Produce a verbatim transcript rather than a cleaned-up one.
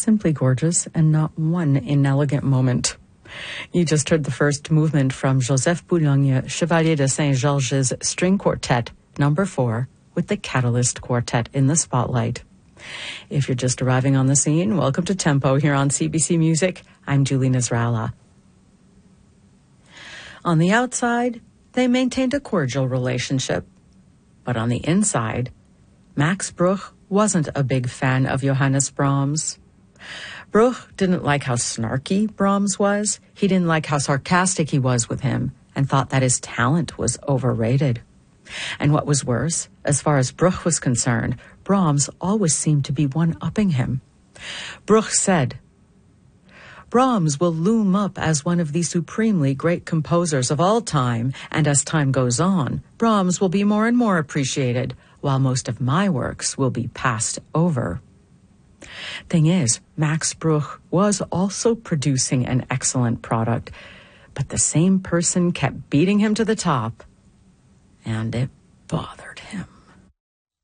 simply gorgeous and not one inelegant moment. You just heard the first movement from Joseph Boulogne, Chevalier de Saint-Georges String Quartet, number four, with the Catalyst Quartet in the spotlight. If you're just arriving on the scene, welcome to Tempo here on C B C Music. I'm Julie Nasrallah. On the outside, they maintained a cordial relationship. But on the inside, Max Bruch wasn't a big fan of Johannes Brahms. Bruch didn't like how snarky Brahms was. He didn't like how sarcastic he was with him and thought that his talent was overrated. And what was worse, as far as Bruch was concerned, Brahms always seemed to be one-upping him. Bruch said, "Brahms will loom up as one of the supremely great composers of all time, and as time goes on, Brahms will be more and more appreciated, while most of my works will be passed over." Thing is, Max Bruch was also producing an excellent product, but the same person kept beating him to the top, and it bothered.